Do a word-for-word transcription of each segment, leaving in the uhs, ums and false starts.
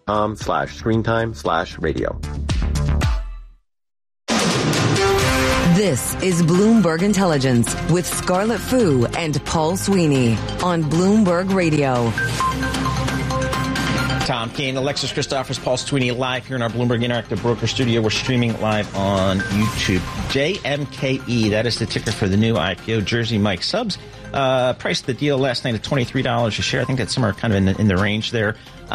com slash screentime slash radio. This is Bloomberg Intelligence with Scarlett Fu and Paul Sweeney on Bloomberg Radio. Tom Keene, Alexis Christophers, Paul Sweeney live here in our Bloomberg Interactive Broker Studio. We're streaming live on YouTube. J M K E, that is the ticker for the new I P O, Jersey Mike Subs. Uh, priced the deal last night at twenty-three dollars a share. I think that's somewhere kind of in the, in the range there.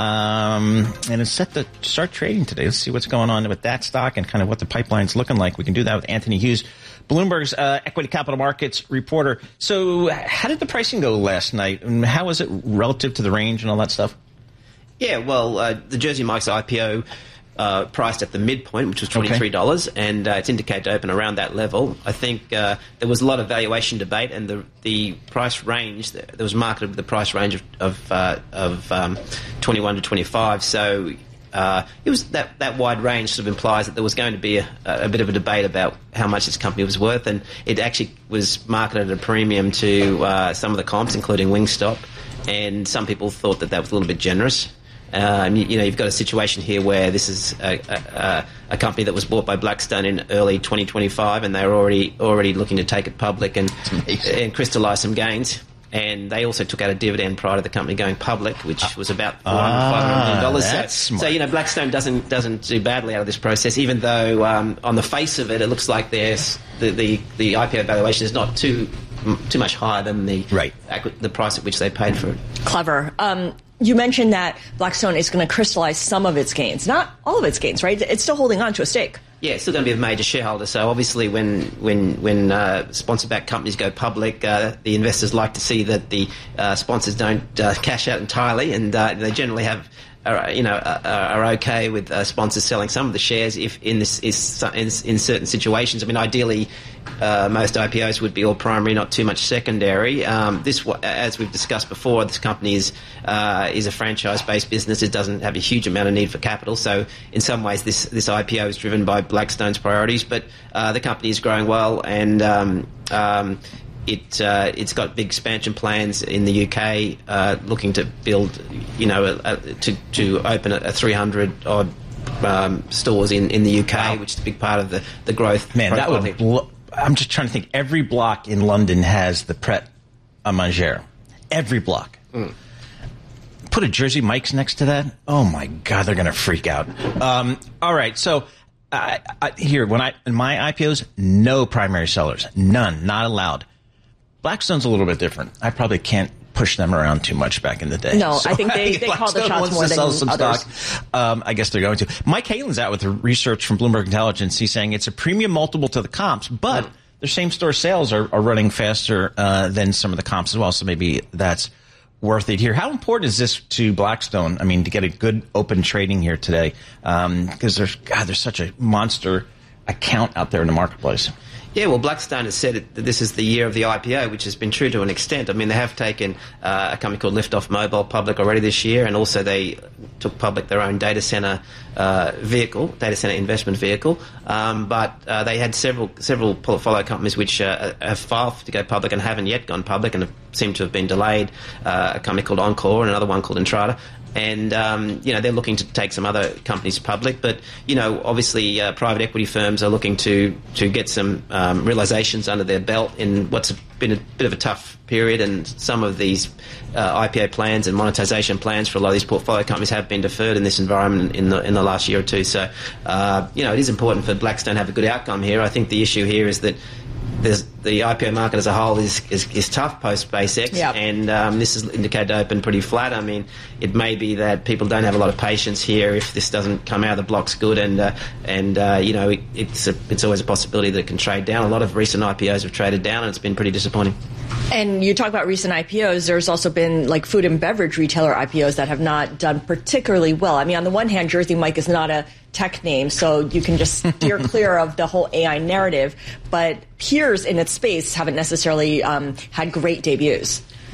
Um, and it's set to start trading today. Let's see what's going on with that stock and kind of what the pipeline's looking like. We can do that with Anthony Hughes, Bloomberg's uh, equity capital markets reporter. So how did the pricing go last night? And how was it relative to the range and all that stuff? Yeah, well, uh, the Jersey Mike's I P O uh, priced at the midpoint, which was twenty-three dollars, okay. and uh, it's indicated to open around that level. I think uh, there was a lot of valuation debate, and the the price range, there was marketed with the price range of of, uh, of um, twenty-one to twenty-five. So uh, it was that that wide range sort of implies that there was going to be a, a bit of a debate about how much this company was worth, and it actually was marketed at a premium to uh, some of the comps, including Wingstop, and some people thought that that was a little bit generous. Um, you, you know, you've got a situation here where this is a, a, a company that was bought by Blackstone in early twenty twenty-five, and they're already already looking to take it public and and crystallise some gains. And they also took out a dividend prior to the company going public, which was about four hundred, ah, five hundred million dollars. That's so, smart. so, you know, Blackstone doesn't doesn't do badly out of this process, even though um, on the face of it, it looks like there's the, the, the I P O valuation is not too too much higher than the right. the price at which they paid for it. Clever. Um, you mentioned that Blackstone is going to crystallize some of its gains, not all of its gains, right? It's still holding on to a stake. Yeah, it's still going to be a major shareholder. So obviously, when when when uh, sponsor-backed companies go public, uh, the investors like to see that the uh, sponsors don't uh, cash out entirely, and uh, they generally have. Are, you know, are, are okay with uh, sponsors selling some of the shares if in this is in, in certain situations. I mean, ideally, uh, most I P Os would be all primary, not too much secondary. Um, this, as we've discussed before, this company is uh, is a franchise-based business. It doesn't have a huge amount of need for capital. So, in some ways, this this I P O is driven by Blackstone's priorities. But uh, the company is growing well, and um, um, It uh, it's got big expansion plans in the U K, uh, looking to build, you know, a, a, to to open a, a three hundred odd um, stores in, in the U K, wow. which is a big part of the, the growth. Man, that would. Blo- I'm just trying to think. Every block in London has the Pret a Manger. Every block. Mm. Put a Jersey Mike's next to that. Oh my God, they're going to freak out. Um, all right, so. I, I, here, when I in my I P Os, no primary sellers, none, not allowed. Blackstone's a little bit different. I probably can't push them around too much back in the day. No, so I think they, they call the shots more than some others. Stock, um, I guess they're going to. Mike Halen's out with the research from Bloomberg Intelligence. He's saying it's a premium multiple to the comps, but their same-store sales are, are running faster uh, than some of the comps as well, so maybe that's worth it here. How important is this to Blackstone? I mean, to get a good open trading here today, because um, there's God, there's such a monster account out there in the marketplace. Yeah, well, Blackstone has said that this is the year of the I P O, which has been true to an extent. I mean, they have taken uh, a company called Liftoff Mobile public already this year, and also they took public their own data center uh, vehicle, data center investment vehicle. Um, but uh, they had several several portfolio companies which uh, have filed to go public and haven't yet gone public and have seemed to have been delayed. Uh, a company called Encore and another one called Entrada. And, um, you know, they're looking to take some other companies public. But, you know, obviously uh, private equity firms are looking to, to get some um, realizations under their belt in what's been a bit of a tough period. And some of these uh, I P O plans and monetization plans for a lot of these portfolio companies have been deferred in this environment in the in the last year or two. So, uh, you know, it is important for Blackstone to have a good outcome here. I think the issue here is that There's, the I P O market as a whole is is, is tough post SpaceX, yep. and um, this is indicated to open pretty flat. I mean, it may be that people don't have a lot of patience here if this doesn't come out of the blocks good, and uh, and uh, you know it, it's a, it's always a possibility that it can trade down. A lot of recent I P Os have traded down, and it's been pretty disappointing. And you talk about recent I P Os. There's also been like food and beverage retailer I P Os that have not done particularly well. I mean, on the one hand, Jersey Mike is not a tech name, so you can just steer clear of the whole A I narrative. But peers in its space haven't necessarily um, had great debuts.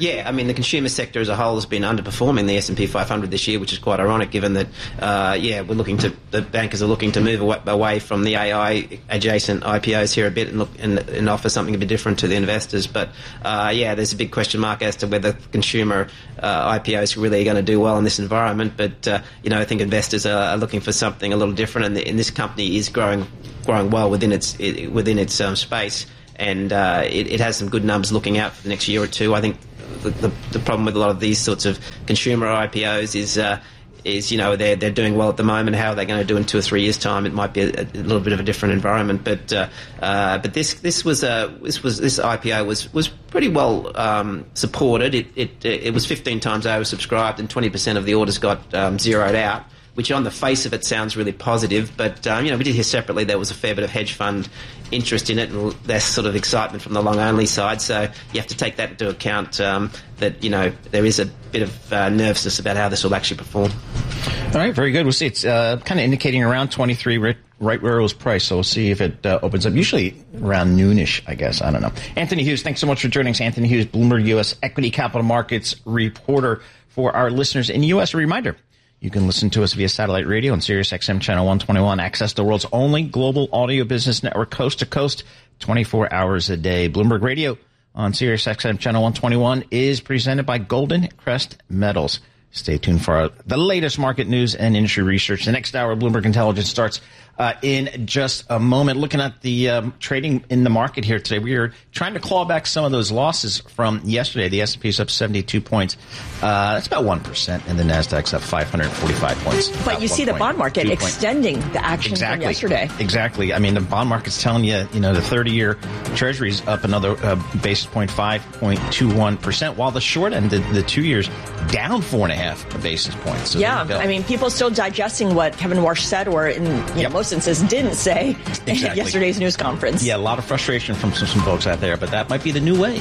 Yeah, I mean, the consumer sector as a whole has been underperforming the S and P five hundred this year, which is quite ironic given that, uh, yeah, we're looking to, the bankers are looking to move away, away from the A I adjacent I P Os here a bit and, look, and, and offer something a bit different to the investors. But, uh, yeah, there's a big question mark as to whether consumer uh, I P Os really are going to do well in this environment. But, uh, you know, I think investors are, are looking for something a little different, and, the, and this company is growing growing well within its it, within its um, space, and uh, it, it has some good numbers looking out for the next year or two. I think the, the, the problem with a lot of these sorts of consumer I P Os is uh, is you know they're they're doing well at the moment. How are they going to do in two or three years' time? It might be a, a little bit of a different environment, but uh, uh, but this this was a this was this I P O was was pretty well um, supported. It it it was fifteen times oversubscribed, and twenty percent of the orders got um, zeroed out, which on the face of it sounds really positive. But, um, you know, we did hear separately there was a fair bit of hedge fund interest in it and less sort of excitement from the long-only side. So you have to take that into account, um, that, you know, there is a bit of uh, nervousness about how this will actually perform. All right, very good. We'll see. It's uh, kind of indicating around twenty-three, right, right where it was priced. So we'll see if it uh, opens up. Usually around noonish, I guess. I don't know. Anthony Hughes, thanks so much for joining us. Anthony Hughes, Bloomberg U S Equity Capital Markets reporter. For our listeners in the U S, a reminder, you can listen to us via satellite radio on Sirius X M Channel one twenty-one. Access the world's only global audio business network, coast to coast, twenty-four hours a day. Bloomberg Radio on Sirius X M Channel one twenty-one is presented by Golden Crest Metals. Stay tuned for our, the latest market news and industry research. The next hour of Bloomberg Intelligence starts uh, in just a moment. Looking at the um, trading in the market here today, we are trying to claw back some of those losses from yesterday. The S and P is up seventy-two points. Uh, that's about one percent, and the Nasdaq's up five hundred forty-five points. But you see the bond market extending the action exactly. from yesterday. Exactly. I mean, the bond market's telling you, you know, the thirty-year Treasury's up another uh, basis point, five point two one percent, while the short end, the, the two years, down four and a half basis points. So yeah, I mean, people still digesting what Kevin Warsh said, or in you yep. know, most instances didn't say exactly. at yesterday's news conference. Yeah, a lot of frustration from some, some folks out there, but that might be the new way.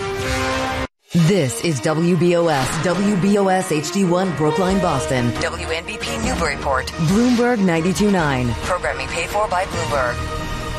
This is W B O S, W B O S H D one Brookline, Boston, W N B P Newburyport, Bloomberg ninety-two point nine. Programming paid for by Bloomberg.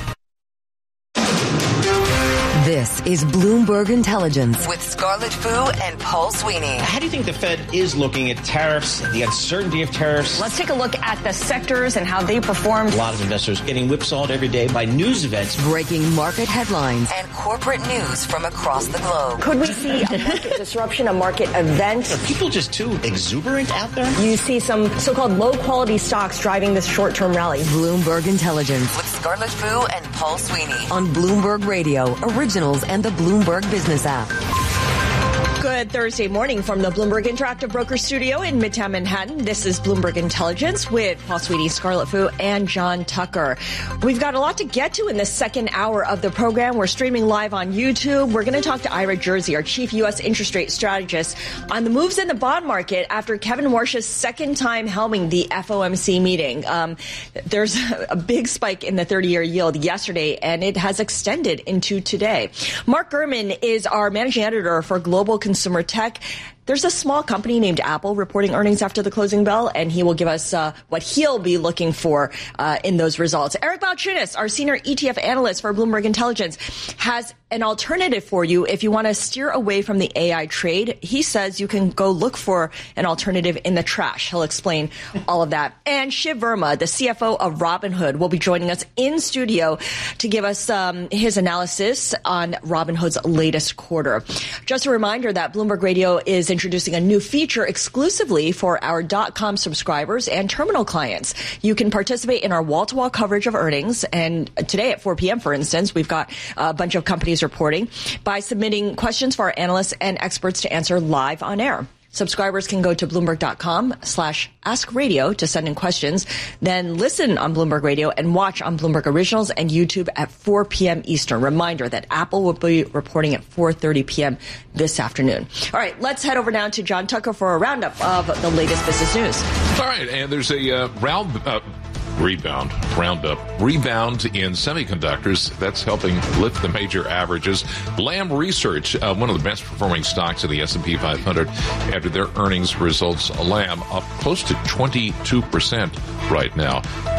This is Bloomberg Intelligence with Scarlett Fu and Paul Sweeney. How do you think the Fed is looking at tariffs, the uncertainty of tariffs? Let's take a look at the sectors and how they performed. A lot of investors getting whipsawed every day by news events. Breaking market headlines and corporate news from across the globe. Could we see a market disruption, a market event? Are people just too exuberant out there? You see some so-called low-quality stocks driving this short-term rally. Bloomberg Intelligence with Scarlett Fu and Paul Sweeney on Bloomberg Radio, Originals and the Bloomberg Business app. Good Thursday morning from the Bloomberg Interactive Broker Studio in Midtown Manhattan. This is Bloomberg Intelligence with Paul Sweeney, Scarlett Fu, and John Tucker. We've got a lot to get to in the second hour of the program. We're streaming live on YouTube. We're going to talk to Ira Jersey, our chief U S interest rate strategist, on the moves in the bond market after Kevin Warsh's second time helming the F O M C meeting. Um, there's a big spike in the thirty-year yield yesterday, and it has extended into today. Mark Gurman is our managing editor for Global Consumer Tech. There's a small company named Apple reporting earnings after the closing bell, and he will give us uh, what he'll be looking for uh, in those results. Eric Balchunas, our senior E T F analyst for Bloomberg Intelligence, has an alternative for you if you want to steer away from the A I trade. He says you can go look for an alternative in the trash. He'll explain all of that. And Shiv Verma, the C F O of Robinhood, will be joining us in studio to give us um, his analysis on Robinhood's latest quarter. Just a reminder that Bloomberg Radio is introducing a new feature exclusively for our .com subscribers and terminal clients. You can participate in our wall-to-wall coverage of earnings. And today at four p.m., for instance, we've got a bunch of companies reporting by submitting questions for our analysts and experts to answer live on air. Subscribers can go to Bloomberg.com slash Ask Radio to send in questions, then listen on Bloomberg Radio and watch on Bloomberg Originals and YouTube at four p.m. Eastern. Reminder that Apple will be reporting at four thirty p.m. this afternoon. All right, let's head over now to John Tucker for a roundup of the latest business news. All right, and there's a uh, round... Uh Rebound, roundup, rebound in semiconductors. That's helping lift the major averages. Lam Research, uh, one of the best performing stocks in the S and P five hundred after their earnings results. Lam up close to twenty-two percent right now.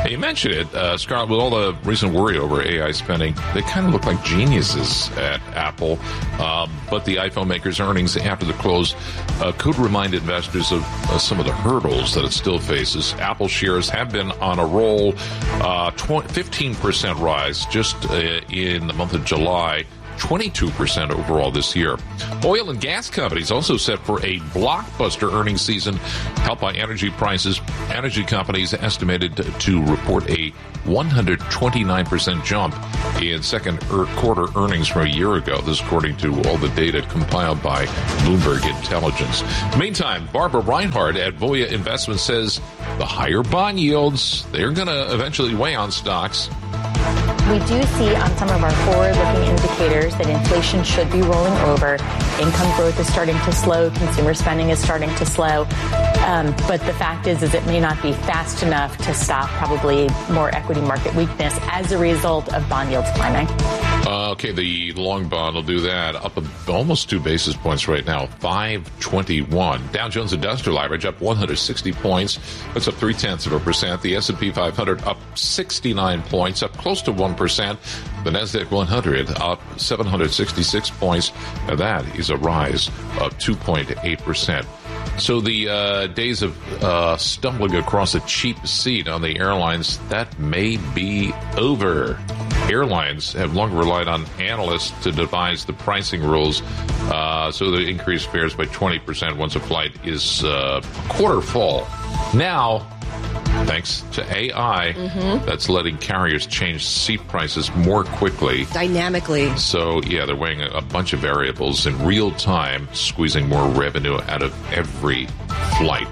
You mentioned it, uh, Scarlett, with all the recent worry over A I spending, they kind of look like geniuses at Apple. Um, but the iPhone maker's earnings after the close uh, could remind investors of uh, some of the hurdles that it still faces. Apple shares have been on a roll, uh, fifteen percent rise just uh, in the month of July. twenty-two percent overall this year. Oil and gas companies also set for a blockbuster earnings season, helped by energy prices. Energy companies estimated to report a one hundred twenty-nine percent jump in second er- quarter earnings from a year ago. This is according to all the data compiled by Bloomberg Intelligence. Meantime, Barbara Reinhardt at Voya Investments says the higher bond yields, they're going to eventually weigh on stocks. We do see on some of our forward-looking indicators that inflation should be rolling over. Income growth is starting to slow. Consumer spending is starting to slow. Um, but the fact is, is it may not be fast enough to stop probably more equity market weakness as a result of bond yields climbing. Uh, okay, the long bond will do that. Up a, almost two basis points right now, five twenty-one. Dow Jones Industrial Average up one hundred sixty points. That's up three-tenths of a percent. The S and P five hundred up sixty-nine points, up close to one percent. The NASDAQ one hundred up seven hundred sixty-six points. Now that is a rise of two point eight percent. So the uh, days of uh, stumbling across a cheap seat on the airlines, that may be over. Airlines have long relied on analysts to devise the pricing rules, uh, so they increase fares by twenty percent once a flight is uh, quarter full. Now, thanks to A I, mm-hmm. that's letting carriers change seat prices more quickly. Dynamically. So, yeah, they're weighing a bunch of variables in real time, squeezing more revenue out of every flight.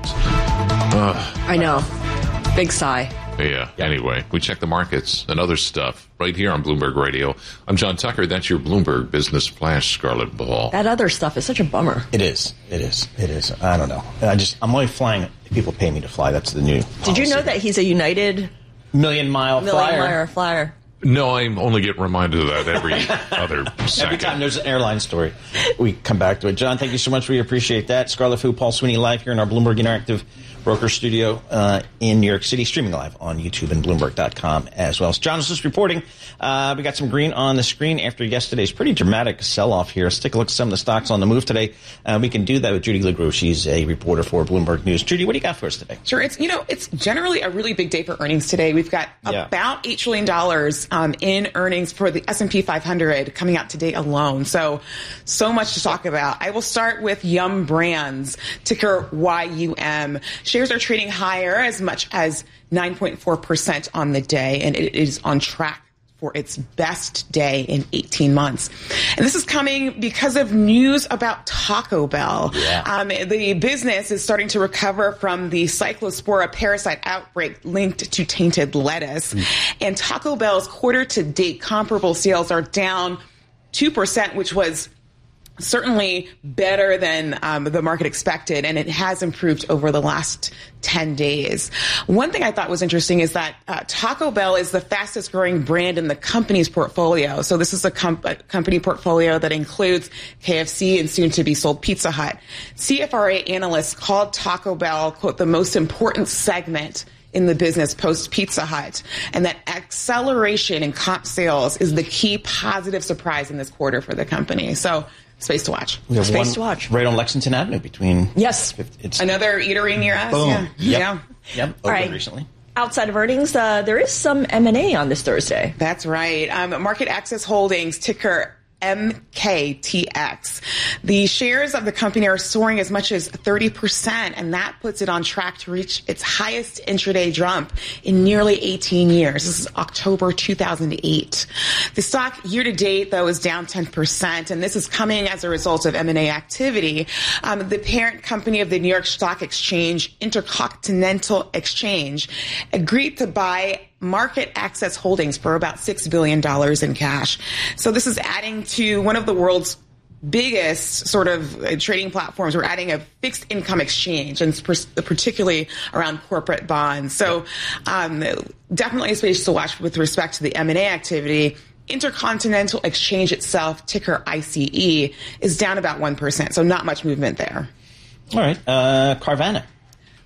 Uh, I know. Big sigh. Yeah. Anyway, we check the markets and other stuff right here on Bloomberg Radio. I'm John Tucker. That's your Bloomberg Business Flash, Scarlett Ball. That other stuff is such a bummer. It is. It is. It is. I don't know. I just, I'm only flying if people pay me to fly. That's the new policy. Did you know that he's a United million mile million flyer? Mile flyer. No, I only get reminded of that every other second. Every time there's an airline story, we come back to it. John, thank you so much. We appreciate that. Scarlett Fu, Paul Sweeney live here in our Bloomberg Interactive Broker Studio uh, in New York City, streaming live on YouTube and Bloomberg dot com as well. So John is just reporting. Uh, we got some green on the screen after yesterday's pretty dramatic sell-off here. Let's take a look at some of the stocks on the move today. Uh, we can do that with Judy LeGroux. She's a reporter for Bloomberg News. Judy, what do you got for us today? Sure. It's, you know, it's generally a really big day for earnings today. We've got yeah. about eight trillion dollars um, in earnings for the S and P five hundred coming out today alone. So, so much to talk about. I will start with Yum Brands, ticker Y U M. Shares are trading higher as much as nine point four percent on the day, and it is on track for its best day in eighteen months. And this is coming because of news about Taco Bell. Yeah. Um, the business is starting to recover from the Cyclospora parasite outbreak linked to tainted lettuce. Mm. And Taco Bell's quarter-to-date comparable sales are down two percent, which was certainly better than um, the market expected, and it has improved over the last ten days. One thing I thought was interesting is that uh, Taco Bell is the fastest growing brand in the company's portfolio. So this is a, com- a company portfolio that includes K F C and soon to be sold Pizza Hut. C F R A analysts called Taco Bell, quote, the most important segment in the business post Pizza Hut, and that acceleration in comp sales is the key positive surprise in this quarter for the company. So space to watch. We have space one to watch. Right on Lexington Avenue between. Yes. It's another eatery near us. Boom. Yeah. Yep. Yeah. Yep. Opened All right. recently. Outside of earnings, uh, there is some M and A on this Thursday. That's right. Um, Market Access Holdings, ticker M K T X. The shares of the company are soaring as much as thirty percent, and that puts it on track to reach its highest intraday jump in nearly eighteen years. This is October two thousand eight. The stock year to date, though, is down ten percent, and this is coming as a result of M and A activity. Um, the parent company of the New York Stock Exchange, Intercontinental Exchange, agreed to buy Market Access Holdings for about six billion dollars in cash. So this is adding to one of the world's biggest sort of uh, trading platforms. We're adding a fixed income exchange, and particularly around corporate bonds. So um, definitely a space to watch with respect to the M and A activity. Intercontinental Exchange itself, ticker I C E, is down about one percent, so not much movement there. All right. Uh, Carvana.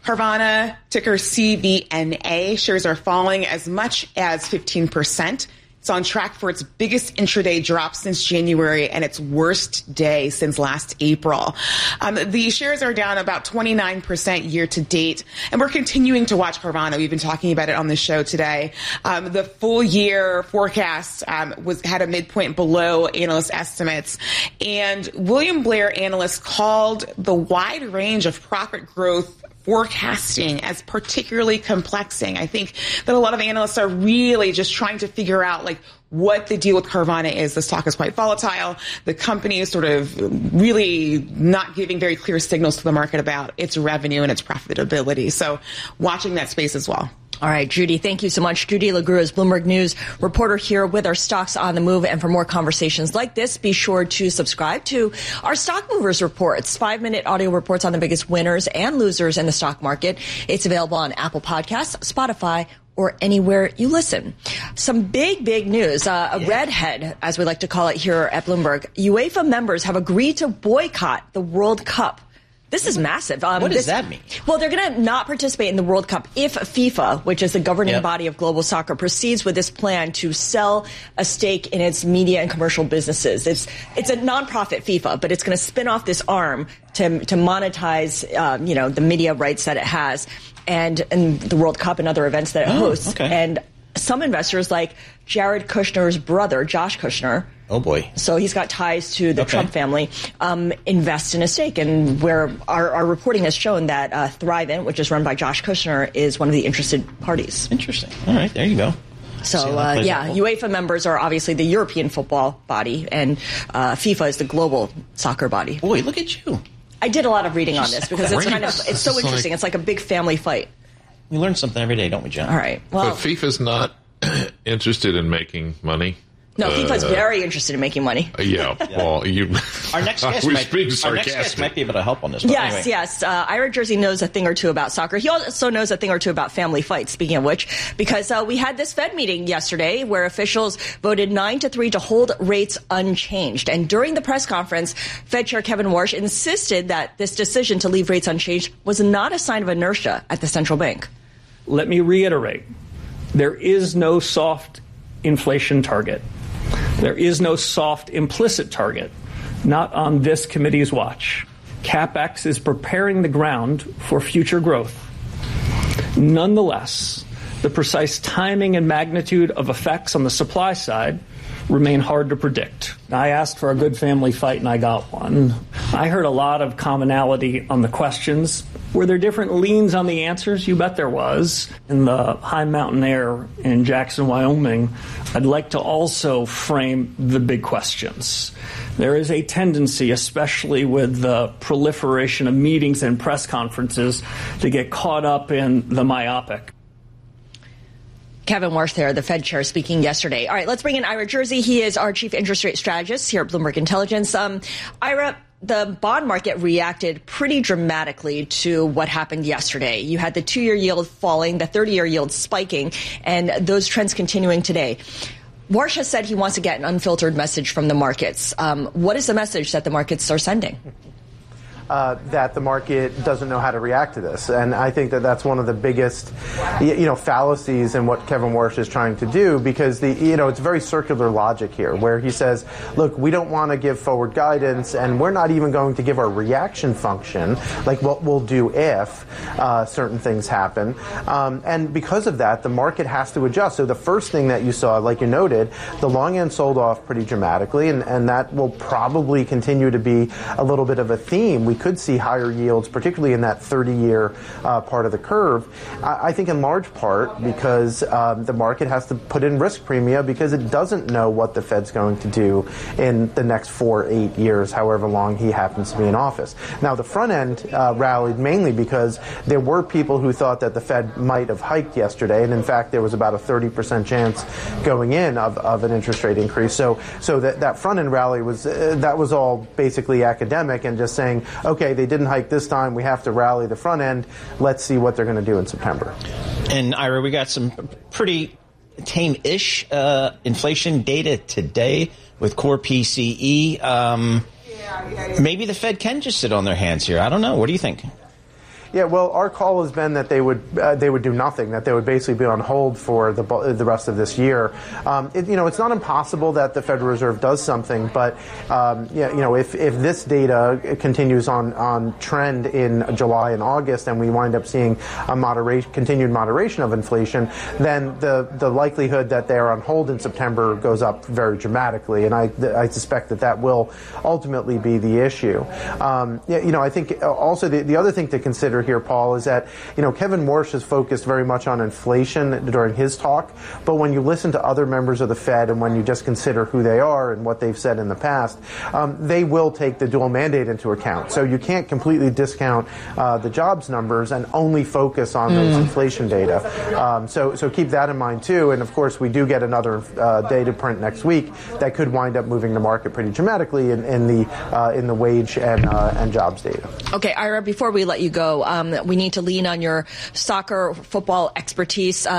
Carvana, ticker C V N A, shares are falling as much as fifteen percent. It's on track for its biggest intraday drop since January and its worst day since last April. Um, the shares are down about twenty-nine percent year to date, and we're continuing to watch Carvana. We've been talking about it on the show today. Um, the full year forecast um, was had a midpoint below analyst estimates, and William Blair analysts called the wide range of profit growth forecasting as particularly complexing. I think that a lot of analysts are really just trying to figure out like what the deal with Carvana is. The stock is quite volatile. The company is sort of really not giving very clear signals to the market about its revenue and its profitability. So watching that space as well. All right, Judy, thank you so much. Judy LaGrue is Bloomberg News reporter here with our Stocks on the Move. And for more conversations like this, be sure to subscribe to our Stock Movers reports, five-minute audio reports on the biggest winners and losers in the stock market. It's available on Apple Podcasts, Spotify, or anywhere you listen. Some big, big news. Uh, a yeah. redhead, as we like to call it here at Bloomberg. UEFA members have agreed to boycott the World Cup. This is massive. Um, what does this, that mean? Well, they're going to not participate in the World Cup if FIFA, which is the governing yep. body of global soccer, proceeds with this plan to sell a stake in its media and commercial businesses. It's it's a nonprofit FIFA, but it's going to spin off this arm to to monetize, um, you know, the media rights that it has, and and the World Cup and other events that it oh, hosts. Okay. And some investors, like Jared Kushner's brother, Josh Kushner. Oh, boy. So he's got ties to the okay. Trump family, um, invest in a stake. And where our, our reporting has shown that uh, Thrivent, which is run by Josh Kushner, is one of the interested parties. Interesting. All right. There you go. So, uh, yeah, UEFA members are obviously the European football body, and uh, FIFA is the global soccer body. Boy, look at you. I did a lot of reading on this because it's kind of, it's so interesting. Like, it's like a big family fight. We learn something every day, don't we, John? All right. Well, but FIFA's not interested in making money. No, uh, FIFA's very interested in making money. Uh, yeah, yeah, well, you. Our next guest, might, our next guest might be able to help on this. But yes, anyway. yes. Uh, Ira Jersey knows a thing or two about soccer. He also knows a thing or two about family fights, speaking of which, because uh, we had this Fed meeting yesterday where officials voted nine to three to hold rates unchanged. And during the press conference, Fed Chair Kevin Warsh insisted that this decision to leave rates unchanged was not a sign of inertia at the central bank. Let me reiterate, there is no soft inflation target. There is no soft implicit target, not on this committee's watch. CapEx is preparing the ground for future growth. Nonetheless, the precise timing and magnitude of effects on the supply side remain hard to predict. I asked for a good family fight and I got one. I heard a lot of commonality on the questions. Were there different leans on the answers? You bet there was. In the high mountain air in Jackson, Wyoming, I'd like to also frame the big questions. There is a tendency, especially with the proliferation of meetings and press conferences, to get caught up in the myopic. Kevin Warsh there, the Fed chair, speaking yesterday. All right, let's bring in Ira Jersey. He is our chief interest rate strategist here at Bloomberg Intelligence. Um, Ira, the bond market reacted pretty dramatically to what happened yesterday. You had the two-year yield falling, the thirty-year yield spiking, and those trends continuing today. Warsh has said he wants to get an unfiltered message from the markets. Um, what is the message that the markets are sending? Uh, that the market doesn't know how to react to this. And I think that that's one of the biggest, you know, fallacies in what Kevin Warsh is trying to do, because the, you know, it's very circular logic here, where he says, look, we don't want to give forward guidance, and we're not even going to give our reaction function, like what we'll do if uh, certain things happen. Um, and because of that, the market has to adjust. So the first thing that you saw, like you noted, the long end sold off pretty dramatically, and, and that will probably continue to be a little bit of a theme. We could see higher yields, particularly in that thirty-year uh, part of the curve. I, I think in large part because um, the market has to put in risk premia because it doesn't know what the Fed's going to do in the next four, eight years, however long he happens to be in office. Now, the front end uh, rallied mainly because there were people who thought that the Fed might have hiked yesterday, and in fact, there was about a thirty percent chance going in of, of an interest rate increase. So, so that, that front end rally was uh, that was all basically academic and just saying, okay, they didn't hike this time, we have to rally the front end. Let's see what they're going to do in September. And Ira, we got some pretty tame-ish uh, inflation data today with core P C E. Um, maybe the Fed can just sit on their hands here. I don't know. What do you think? Yeah, well, our call has been that they would uh, they would do nothing, that they would basically be on hold for the the rest of this year. Um, it, you know, it's not impossible that the Federal Reserve does something, but um, yeah, you know, if if this data continues on on trend in July and August, and we wind up seeing a moderation, continued moderation of inflation, then the the likelihood that they're on hold in September goes up very dramatically, and I I suspect that that will ultimately be the issue. Um, yeah, you know, I think also the, the other thing to consider here, Paul, is that, you know, Kevin Warsh has focused very much on inflation during his talk, but when you listen to other members of the Fed and when you just consider who they are and what they've said in the past, um, they will take the dual mandate into account. So you can't completely discount uh, the jobs numbers and only focus on those mm. inflation data. Um, so, so keep that in mind too. And of course, we do get another uh, data print next week that could wind up moving the market pretty dramatically in, in the uh, in the wage and uh, and jobs data. Okay, Ira, before we let you go, um, we need to lean on your soccer football expertise. Uh,